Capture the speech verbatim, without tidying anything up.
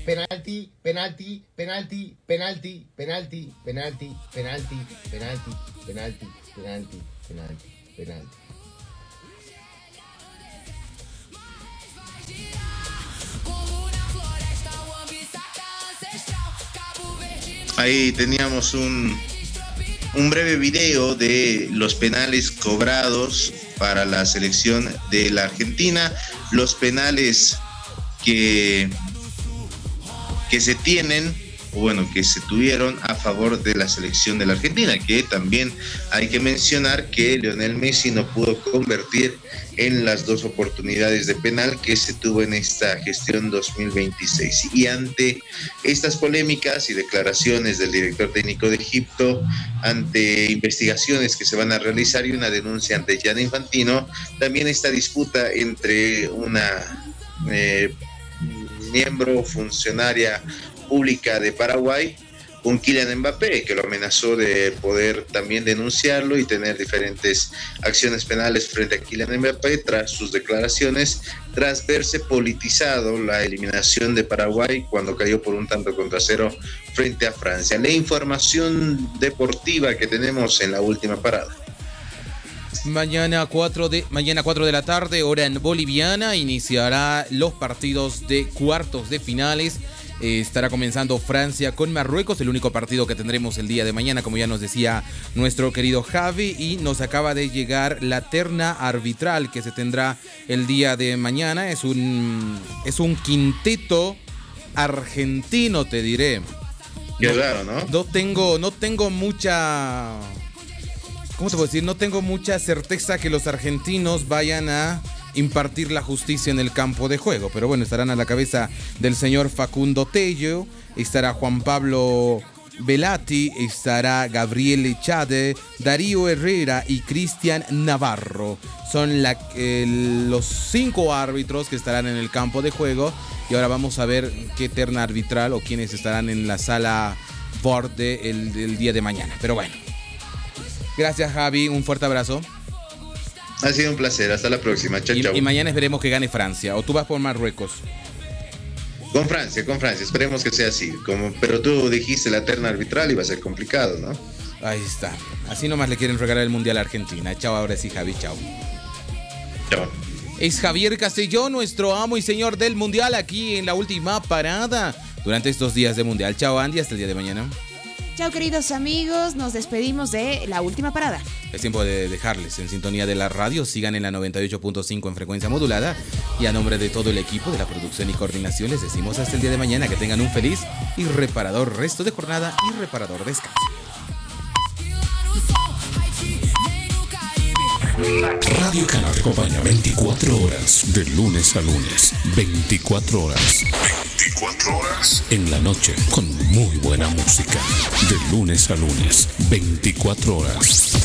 penalti, penalti, penalti, penalti, penalti, penalti, penalti, penalti, penalti, penalti, penalti, penalti. Ahí teníamos un, un breve video de los penales cobrados para la selección de la Argentina, los penales que, que se tienen, o bueno, que se tuvieron a favor de la selección de la Argentina, que también hay que mencionar que Lionel Messi no pudo convertir en las dos oportunidades de penal que se tuvo en esta gestión dos mil veintiséis. Y ante estas polémicas y declaraciones del director técnico de Egipto, ante investigaciones que se van a realizar y una denuncia ante Gianni Infantino, también esta disputa entre una eh, miembro funcionaria pública de Paraguay con Kylian Mbappé, que lo amenazó de poder también denunciarlo y tener diferentes acciones penales frente a Kylian Mbappé tras sus declaraciones, tras verse politizado la eliminación de Paraguay cuando cayó por un tanto contra cero frente a Francia. La información deportiva que tenemos en la última parada. Mañana cuatro de, mañana cuatro de la tarde, hora en boliviana, iniciará los partidos de cuartos de finales. Eh, estará comenzando Francia con Marruecos, el único partido que tendremos el día de mañana, como ya nos decía nuestro querido Javi, y nos acaba de llegar la terna arbitral que se tendrá el día de mañana. Es un, es un quinteto argentino, te diré. Qué no, raro, ¿no? No tengo, no tengo mucha... ¿Cómo te puedo decir? No tengo mucha certeza que los argentinos vayan a impartir la justicia en el campo de juego, pero bueno, estarán a la cabeza del señor Facundo Tello, estará Juan Pablo Velati, estará Gabriel Echade, Darío Herrera y Cristian Navarro. Son la, eh, los cinco árbitros que estarán en el campo de juego, y ahora vamos a ver qué terna arbitral o quiénes estarán en la sala V A R del, del día de mañana. Pero bueno, gracias Javi, un fuerte abrazo. Ha sido un placer, hasta la próxima. Chao, y, chao. y mañana esperemos que gane Francia, o tú vas por Marruecos. Con Francia, con Francia, esperemos que sea así. Como, pero tú dijiste la terna arbitral y va a ser complicado, ¿no? Ahí está. Así nomás le quieren regalar el Mundial a Argentina. Chao, ahora sí, Javi, chao. Chao. Es Javier Castellón, nuestro amo y señor del Mundial, aquí en la última parada durante estos días de Mundial. Chao, Andy, hasta el día de mañana. Chao, queridos amigos, nos despedimos de la última parada. Es tiempo de dejarles en sintonía de la radio. Sigan en la noventa y ocho punto cinco en frecuencia modulada. Y a nombre de todo el equipo de la producción y coordinación les decimos hasta el día de mañana que tengan un feliz y reparador resto de jornada y reparador descanso. Radio Canal te acompaña veinticuatro horas, de lunes a lunes. veinticuatro horas. veinticuatro horas. En la noche, con muy buena música. De lunes a lunes, veinticuatro horas.